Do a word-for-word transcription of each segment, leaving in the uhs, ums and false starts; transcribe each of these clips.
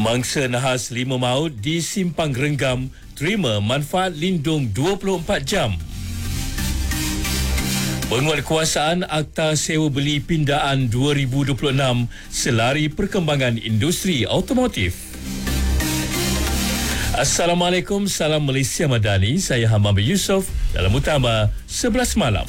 Mangsa nahas lima maut di Simpang Renggam terima manfaat lindung dua puluh empat jam. Penguatkuasaan Akta Sewa Beli Pindaan dua ribu dua puluh enam selari perkembangan industri automotif. Assalamualaikum, salam Malaysia Madani. Saya Hamam Yusof dalam Utama sebelas malam.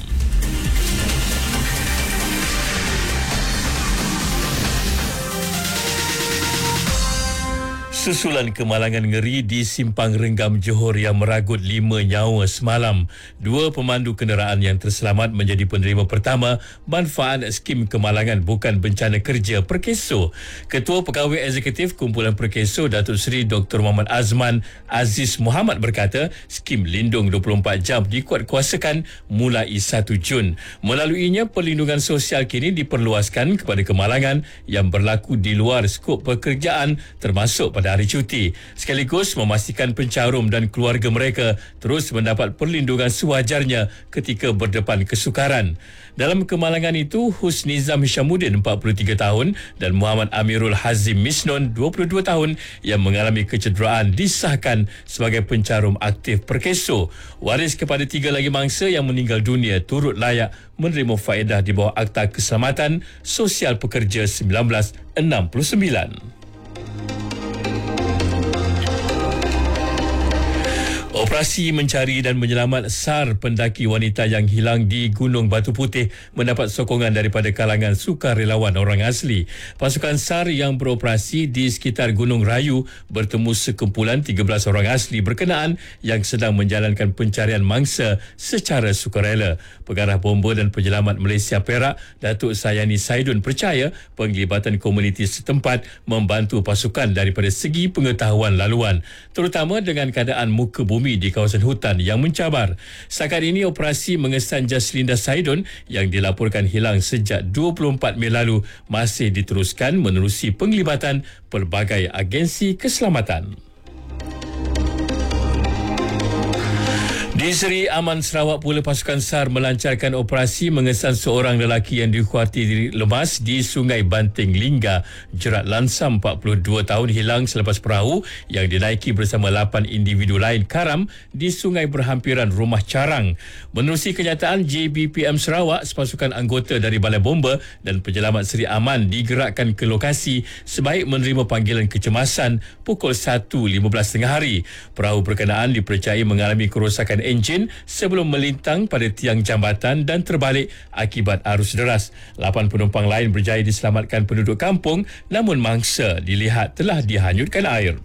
Susulan kemalangan ngeri di Simpang Renggam Johor yang meragut lima nyawa semalam. Dua pemandu kenderaan yang terselamat menjadi penerima pertama manfaat skim kemalangan bukan bencana kerja Perkeso. Ketua Pegawai Eksekutif Kumpulan Perkeso, Datuk Seri Doktor Muhammad Azman Aziz Muhammad berkata, skim lindung dua puluh empat jam dikuatkuasakan mulai satu Jun. Melaluinya, perlindungan sosial kini diperluaskan kepada kemalangan yang berlaku di luar skop pekerjaan termasuk pada hari cuti, sekaligus memastikan pencarum dan keluarga mereka terus mendapat perlindungan sewajarnya ketika berdepan kesukaran. Dalam kemalangan itu, Husnizam Hishamuddin empat puluh tiga tahun dan Muhammad Amirul Hazim Misnon dua puluh dua tahun yang mengalami kecederaan disahkan sebagai pencarum aktif Perkeso. Waris kepada tiga lagi mangsa yang meninggal dunia turut layak menerima faedah di bawah Akta Keselamatan Sosial Pekerja seribu sembilan ratus enam puluh sembilan. Operasi mencari dan menyelamat SAR pendaki wanita yang hilang di Gunung Batu Putih mendapat sokongan daripada kalangan sukarelawan orang asli. Pasukan SAR yang beroperasi di sekitar Gunung Rayu bertemu sekumpulan tiga belas orang asli berkenaan yang sedang menjalankan pencarian mangsa secara sukarela. Pengarah Bomba dan Penyelamat Malaysia Perak, Datuk Sayani Saidun percaya penglibatan komuniti setempat membantu pasukan daripada segi pengetahuan laluan, terutama dengan keadaan muka bumi di kawasan hutan yang mencabar. Setakat ini, operasi mengesan Jaslinda Saidun yang dilaporkan hilang sejak dua puluh empat Mei lalu masih diteruskan menerusi penglibatan pelbagai agensi keselamatan. Di Seri Aman Sarawak pula, pasukan SAR melancarkan operasi mengesan seorang lelaki yang dikhawatiri lemas di Sungai Banting Lingga. Jerat Lansam empat puluh dua tahun hilang selepas perahu yang dinaiki bersama lapan individu lain karam di sungai berhampiran Rumah Carang. Menerusi kenyataan J B P M Sarawak, sepasukan anggota dari Balai Bomba dan Penyelamat Seri Aman digerakkan ke lokasi sebaik menerima panggilan kecemasan pukul satu lima belas tengah hari. Perahu berkenaan dipercayai mengalami kerosakan enjin sebelum melintang pada tiang jambatan dan terbalik akibat arus deras. Lapan penumpang lain berjaya diselamatkan penduduk kampung, namun mangsa dilihat telah dihanyutkan air.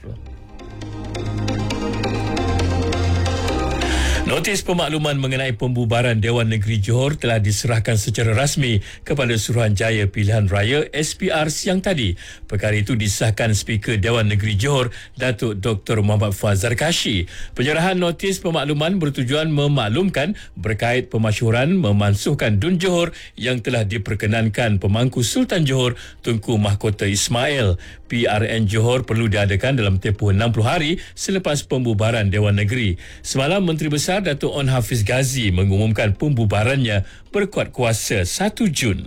Notis pemakluman mengenai pembubaran Dewan Negeri Johor telah diserahkan secara rasmi kepada Suruhanjaya Pilihan Raya S P R siang tadi. Perkara itu disahkan Speaker Dewan Negeri Johor, Datuk Doktor Muhammad Faz Zarkashi. Penyerahan notis pemakluman bertujuan memaklumkan berkait pemasyhuran memansuhkan Dun Johor yang telah diperkenankan pemangku Sultan Johor Tunku Mahkota Ismail. P R N Johor perlu diadakan dalam tempoh enam puluh hari selepas pembubaran Dewan Negeri. Semalam, Menteri Besar Datuk On Hafiz Ghazi mengumumkan pembubarannya berkuat kuasa satu Jun.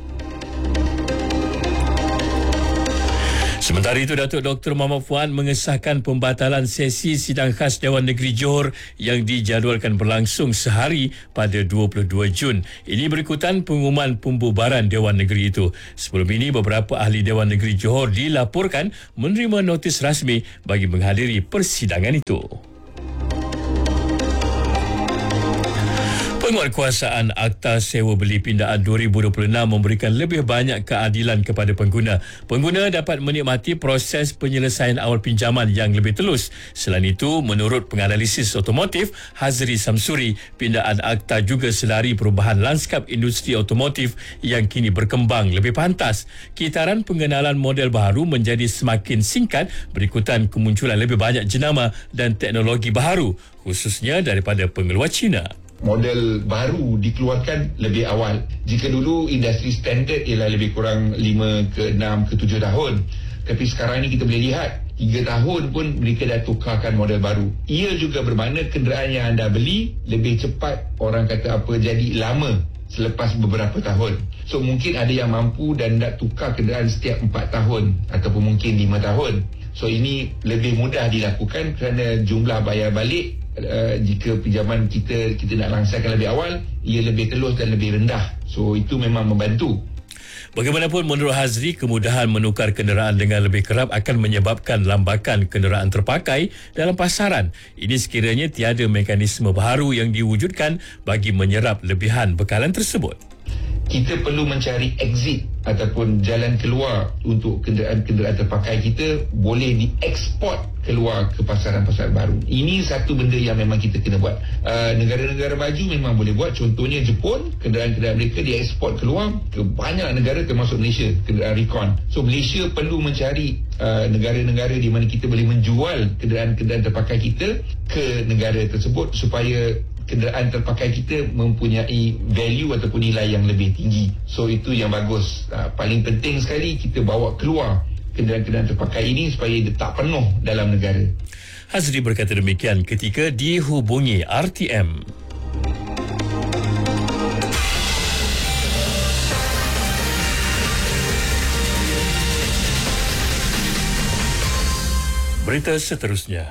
Sementara itu, Datuk Doktor Muhammad Fuad mengesahkan pembatalan sesi sidang khas Dewan Negeri Johor yang dijadualkan berlangsung sehari pada dua puluh dua Jun. Ini berikutan pengumuman pembubaran Dewan Negeri itu. Sebelum ini, beberapa ahli Dewan Negeri Johor dilaporkan menerima notis rasmi bagi menghadiri persidangan itu. Penguatkuasaan Akta Sewa Beli Pindaan dua ribu dua puluh enam memberikan lebih banyak keadilan kepada pengguna. Pengguna dapat menikmati proses penyelesaian awal pinjaman yang lebih telus. Selain itu, menurut penganalisis otomotif Hazri Samsuri, pindaan Akta juga selari perubahan lanskap industri otomotif yang kini berkembang lebih pantas. Kitaran pengenalan model baru menjadi semakin singkat berikutan kemunculan lebih banyak jenama dan teknologi baharu, khususnya daripada pengeluar Cina. Model baru dikeluarkan lebih awal. Jika dulu industri standard ialah lebih kurang lima ke enam ke tujuh tahun, tapi sekarang ni kita boleh lihat tiga tahun pun mereka dah tukarkan model baru. Ia juga bermakna kenderaan yang anda beli lebih cepat, orang kata apa, jadi lama selepas beberapa tahun. So mungkin ada yang mampu dan nak tukar kenderaan setiap empat tahun ataupun mungkin lima tahun. So ini lebih mudah dilakukan kerana jumlah bayar balik uh, jika pinjaman kita kita nak langsaikan lebih awal, ia lebih telus dan lebih rendah. So itu memang membantu. Bagaimanapun menurut Hazri, kemudahan menukar kenderaan dengan lebih kerap akan menyebabkan lambakan kenderaan terpakai dalam pasaran. Ini sekiranya tiada mekanisme baru yang diwujudkan bagi menyerap lebihan bekalan tersebut. Kita perlu mencari exit ataupun jalan keluar untuk kenderaan-kenderaan terpakai kita boleh dieksport keluar ke pasaran-pasaran baru. Ini satu benda yang memang kita kena buat. Uh, negara-negara maju memang boleh buat. Contohnya Jepun, kenderaan-kenderaan mereka dieksport keluar ke banyak negara termasuk Malaysia, kenderaan Recon. So Malaysia perlu mencari uh, negara-negara di mana kita boleh menjual kenderaan-kenderaan terpakai kita ke negara tersebut supaya kenderaan terpakai kita mempunyai value ataupun nilai yang lebih tinggi. So itu yang bagus. Uh, paling penting sekali kita bawa keluar kenderaan-kenderaan terpakai ini supaya dia tak penuh dalam negara. Hazri berkata demikian ketika dihubungi R T M. Berita seterusnya.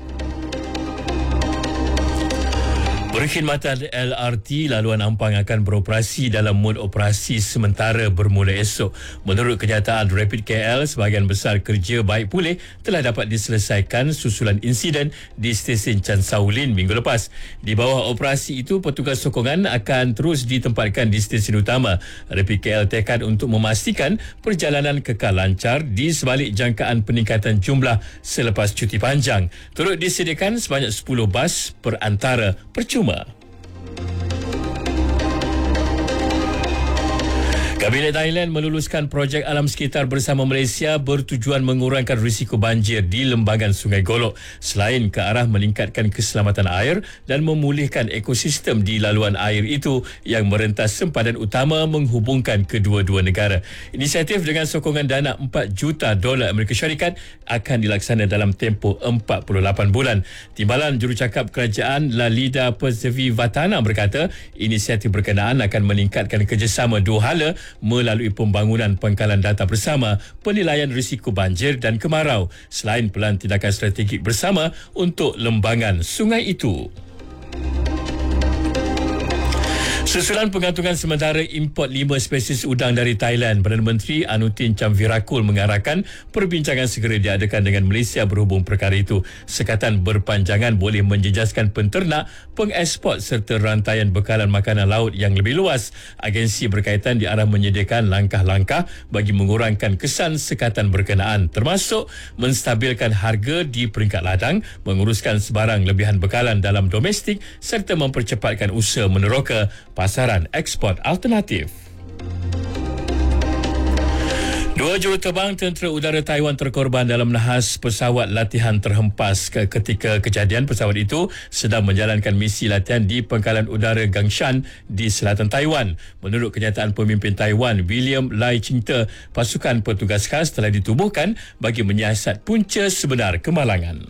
Perkhidmatan L R T laluan Ampang akan beroperasi dalam mod operasi sementara bermula esok. Menurut kenyataan Rapid K L, sebahagian besar kerja baik pulih telah dapat diselesaikan susulan insiden di stesen Chan Saulin minggu lepas. Di bawah operasi itu, petugas sokongan akan terus ditempatkan di stesen utama. Rapid K L tekad untuk memastikan perjalanan kekal lancar di sebalik jangkaan peningkatan jumlah selepas cuti panjang. Turut disediakan sebanyak sepuluh bas perantara percuma. Kabinet Thailand meluluskan projek alam sekitar bersama Malaysia bertujuan mengurangkan risiko banjir di lembangan Sungai Golok selain ke arah meningkatkan keselamatan air dan memulihkan ekosistem di laluan air itu yang merentas sempadan utama menghubungkan kedua-dua negara. Inisiatif dengan sokongan dana empat juta dolar Amerika Syarikat akan dilaksana dalam tempoh empat puluh lapan bulan. Timbalan Jurucakap Kerajaan Lalida Persevivatana berkata inisiatif berkenaan akan meningkatkan kerjasama dua hala melalui pembangunan pangkalan data bersama, penilaian risiko banjir dan kemarau selain pelan tindakan strategik bersama untuk lembangan sungai itu. Susulan pengantungan sementara import lima spesies udang dari Thailand, Perdana Menteri Anutin Chamvirakul mengarahkan perbincangan segera diadakan dengan Malaysia berhubung perkara itu. Sekatan berpanjangan boleh menjejaskan penternak, pengeksport serta rantaian bekalan makanan laut yang lebih luas. Agensi berkaitan diarah menyediakan langkah-langkah bagi mengurangkan kesan sekatan berkenaan, termasuk menstabilkan harga di peringkat ladang, menguruskan sebarang lebihan bekalan dalam domestik serta mempercepatkan usaha meneroka pasaran ekspor alternatif. Dua juruterbang tentera udara Taiwan terkorban dalam nahas pesawat latihan terhempas ketika kejadian pesawat itu sedang menjalankan misi latihan di pangkalan udara Gangshan di selatan Taiwan. Menurut kenyataan pemimpin Taiwan, William Lai Ching-te, pasukan petugas khas telah ditubuhkan bagi menyiasat punca sebenar kemalangan.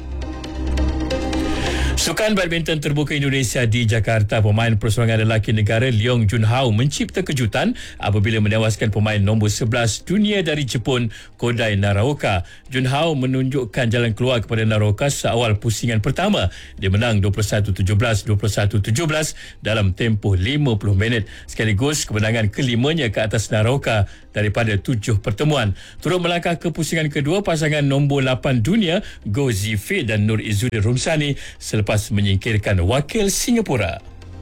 Sukan badminton terbuka Indonesia di Jakarta, pemain perseorangan lelaki negara Leong Junhao mencipta kejutan apabila menewaskan pemain nombor sebelas dunia dari Jepun, Kodai Naraoka. Junhao menunjukkan jalan keluar kepada Naraoka seawal pusingan pertama. Dia menang dua puluh satu tujuh belas, dua puluh satu tujuh belas dalam tempoh lima puluh minit. Sekaligus kemenangan kelimanya ke atas Naraoka daripada tujuh pertemuan. Turut melangkah ke pusingan kedua, pasangan nombor lapan dunia Go Zifei dan Nur Izzuddin Rumsani selepas menyingkirkan wakil Singapura.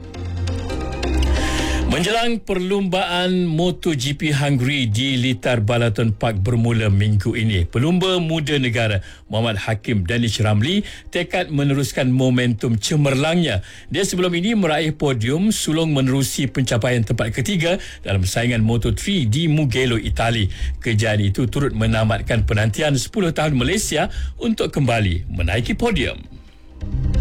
Menjelang perlumbaan MotoGP Hungary di Litar Balaton Park bermula minggu ini, pelumba muda negara Muhammad Hakim Danish Ramli tekad meneruskan momentum cemerlangnya. Dia sebelum ini meraih podium sulung menerusi pencapaian tempat ketiga dalam saingan Moto tiga di Mugello, Itali. Kejayaan itu turut menamatkan penantian sepuluh tahun Malaysia untuk kembali menaiki podium.